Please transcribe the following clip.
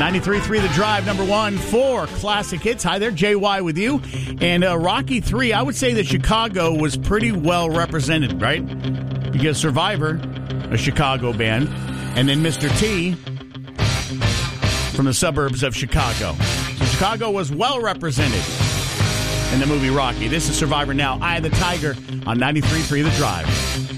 93.3 The Drive, number one for classic hits. Hi there, JY with you. And Rocky 3, I would say that Chicago was pretty well represented, right? Because Survivor, a Chicago band, and then Mr. T from the suburbs of Chicago. So Chicago was well represented in the movie Rocky. This is Survivor Now, Eye of the Tiger on 93.3 The Drive.